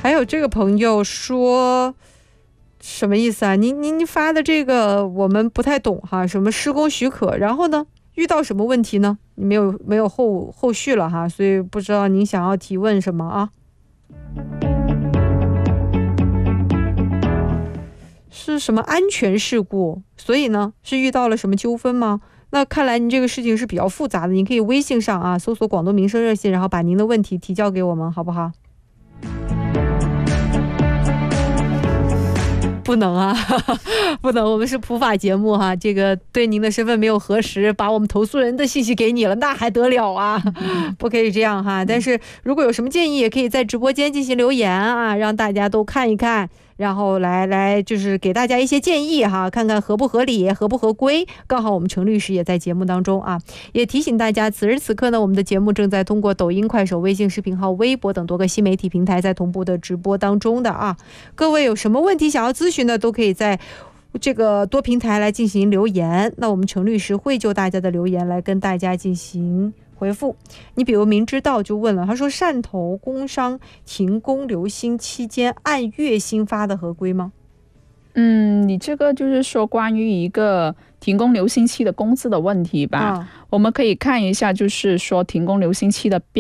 还有这个朋友说什么意思啊？您发的这个我们不太懂哈，什么施工许可，然后呢遇到什么问题呢？你没有后续了哈，所以不知道您想要提问什么啊？是什么安全事故？所以呢是遇到了什么纠纷吗？那看来您这个事情是比较复杂的，您可以微信上啊搜索广东民生热线，然后把您的问题提交给我们，好不好？不能啊，不能，我们是普法节目哈，这个对您的身份没有核实，把我们投诉人的信息给你了，那还得了啊？不可以这样哈。但是如果有什么建议，也可以在直播间进行留言啊，让大家都看一看，然后来就是给大家一些建议哈，看看合不合理，合不合规。刚好我们程律师也在节目当中啊，也提醒大家，此时此刻呢，我们的节目正在通过抖音、快手、微信视频号、微博等多个新媒体平台在同步的直播当中的啊。各位有什么问题想要咨询的，都可以在这个多平台来进行留言，那我们程律师会就大家的留言来跟大家进行回复。你比如明知道就问了，他说汕头工商停工留薪期间按月薪发的合规吗？ 你这个就是说关于一个停工留薪期的工资的问题吧，我们可以看一下就是说停工留薪期的